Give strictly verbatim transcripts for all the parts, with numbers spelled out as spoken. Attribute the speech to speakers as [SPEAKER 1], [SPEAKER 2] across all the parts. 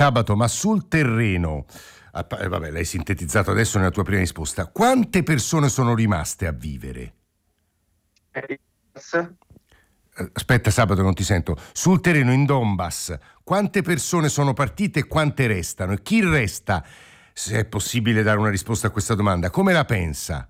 [SPEAKER 1] Sabato, ma sul terreno, eh, vabbè, l'hai sintetizzato adesso nella tua prima risposta, quante persone sono rimaste a vivere? Aspetta Sabato, non ti sento. Sul terreno in Donbass, quante persone sono partite e quante restano? E chi resta? Se è possibile dare una risposta a questa domanda, come la pensa?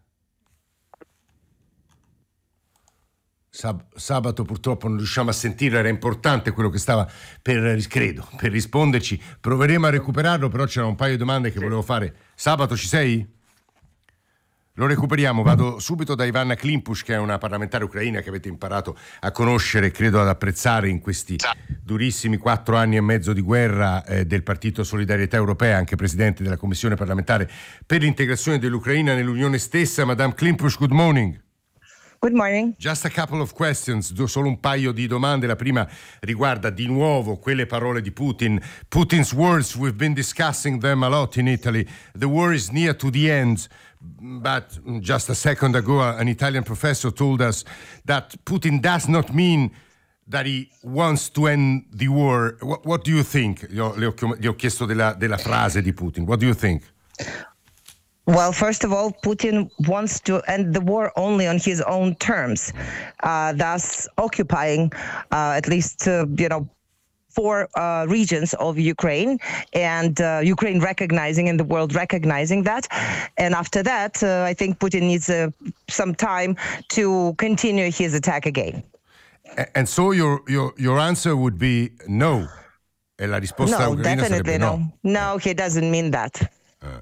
[SPEAKER 1] Sab- Sabato purtroppo non riusciamo a sentirlo, era importante quello che stava per, credo, per risponderci. Proveremo a recuperarlo, però c'era un paio di domande che sì. volevo fare. Sabato, ci sei? Lo recuperiamo, vado subito da Ivana Klimpuš, che è una parlamentare ucraina che avete imparato a conoscere e credo ad apprezzare in questi durissimi quattro anni e mezzo di guerra eh, del Partito Solidarietà Europea, anche presidente della Commissione parlamentare per l'integrazione dell'Ucraina nell'Unione stessa. Madame Klimpuš, good morning.
[SPEAKER 2] Good morning.
[SPEAKER 1] Just a couple of questions, solo un paio di domande. La prima riguarda di nuovo quelle parole di Putin. Putin's words, we've been discussing them a lot in Italy. The war is near to the end. But just a second ago, an Italian professor told us that Putin does not mean that he wants to end the war. What, what do you think? Gli ho, gli ho chiesto della, della frase di Putin. What do you think?
[SPEAKER 2] Well, first of all, Putin wants to end the war only on his own terms, uh, thus occupying uh, at least, uh, you know, four uh, regions of Ukraine, and uh, Ukraine recognizing and the world recognizing that. And after that, uh, I think Putin needs uh, some time to continue his attack again.
[SPEAKER 1] And so your your your answer would be no. E la risposta
[SPEAKER 2] no,
[SPEAKER 1] ucraina
[SPEAKER 2] definitely
[SPEAKER 1] sarebbe no.
[SPEAKER 2] No, no, he doesn't mean that.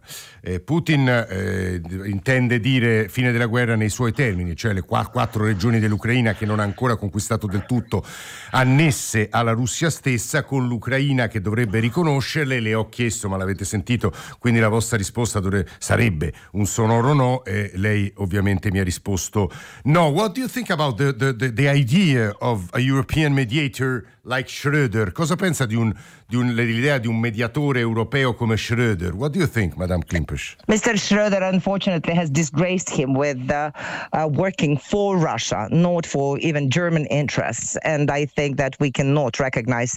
[SPEAKER 1] Eh, Putin eh, intende dire fine della guerra nei suoi termini, cioè le qu- quattro regioni dell'Ucraina che non ha ancora conquistato del tutto, annesse alla Russia stessa, con l'Ucraina che dovrebbe riconoscerle. Le ho chiesto, ma l'avete sentito, quindi la vostra risposta dovrebbe, sarebbe un sonoro no, e lei ovviamente mi ha risposto no. What do you think about the, the, the, the idea of a European mediator like Schröder? Cosa pensa di un, di un, l'idea di un mediatore europeo come Schröder? What do you think, Madame Klimpuš?
[SPEAKER 2] Mister Schröder unfortunately has disgraced him with uh, uh, working for Russia, not for even German interests. And I think that we cannot recognize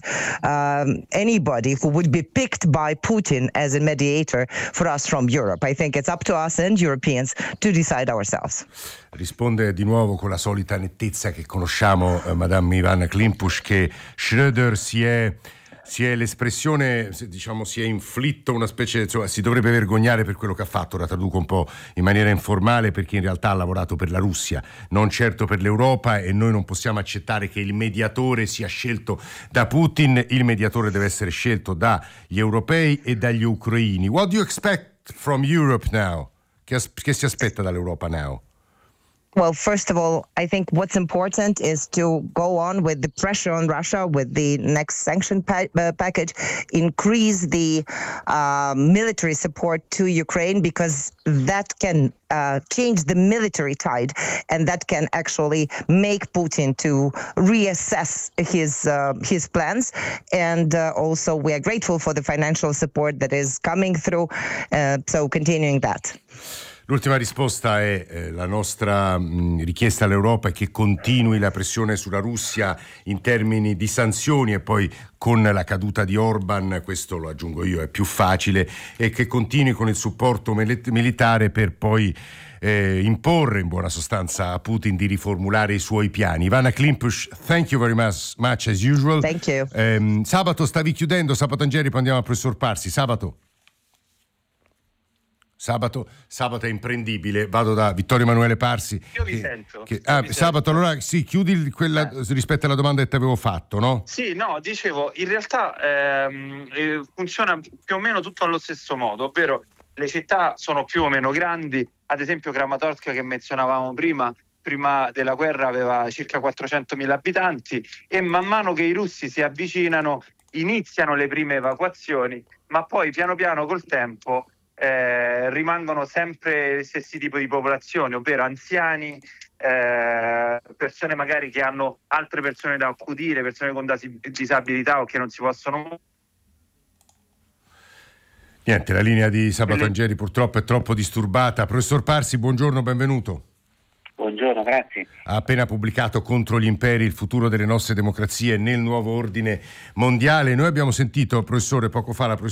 [SPEAKER 2] um, anybody who would be picked by Putin as a mediator for us from Europe. I think it's up to us and Europeans to decide ourselves.
[SPEAKER 1] Risponde di nuovo con la solita nettezza che conosciamo, eh, Madame Ivana Klimpuš, che Schröder si è si è l'espressione, diciamo, si è inflitto una specie, insomma, si dovrebbe vergognare per quello che ha fatto. La traduco un po' in maniera informale, perché in realtà ha lavorato per la Russia, non certo per l'Europa, e noi non possiamo accettare che il mediatore sia scelto da Putin. Il mediatore deve essere scelto dagli europei e dagli ucraini. What do you expect from Europe now? Che, as- che si aspetta dall'Europa now?
[SPEAKER 2] Well, first of all, I think what's important is to go on with the pressure on Russia with the next sanction pa- uh, package, increase the uh, military support to Ukraine, because that can uh, change the military tide, and that can actually make Putin to reassess his uh, his plans. And uh, also, we are grateful for the financial support that is coming through, uh, so continuing that.
[SPEAKER 1] L'ultima risposta è eh, la nostra mh, richiesta all'Europa è che continui la pressione sulla Russia in termini di sanzioni, e poi con la caduta di Orban, questo lo aggiungo io, è più facile, e che continui con il supporto mil- militare per poi eh, imporre in buona sostanza a Putin di riformulare i suoi piani. Ivana Klimpuš, thank you very much, much as usual.
[SPEAKER 2] Thank you.
[SPEAKER 1] Eh, Sabato stavi chiudendo, Sabato Angeri, poi andiamo al professor Parsi. Sabato. Sabato, Sabato è imprendibile, vado da Vittorio Emanuele Parsi.
[SPEAKER 3] Io vi
[SPEAKER 1] che,
[SPEAKER 3] sento.
[SPEAKER 1] Che,
[SPEAKER 3] Io
[SPEAKER 1] ah,
[SPEAKER 3] vi
[SPEAKER 1] Sabato,
[SPEAKER 3] sento.
[SPEAKER 1] allora sì, chiudi quella
[SPEAKER 3] Eh.
[SPEAKER 1] rispetto alla domanda che ti avevo fatto, no?
[SPEAKER 3] Sì, no, dicevo, in realtà ehm, eh, funziona più o meno tutto allo stesso modo, ovvero le città sono più o meno grandi. Ad esempio Kramatorsk, che menzionavamo prima, prima della guerra aveva circa quattrocentomila abitanti, e man mano che i russi si avvicinano iniziano le prime evacuazioni, ma poi piano piano col tempo Eh, rimangono sempre gli stessi tipi di popolazione, ovvero anziani, eh, persone magari che hanno altre persone da accudire, persone con dasi- disabilità o che non si possono.
[SPEAKER 1] Niente, la linea di Sabato
[SPEAKER 3] Quindi...
[SPEAKER 1] Angeri purtroppo è troppo disturbata. Professor Parsi, buongiorno, benvenuto.
[SPEAKER 4] Buongiorno, grazie.
[SPEAKER 1] Ha appena pubblicato Contro gli imperi, il futuro delle nostre democrazie nel nuovo ordine mondiale. Noi abbiamo sentito, professore, poco fa la professoressa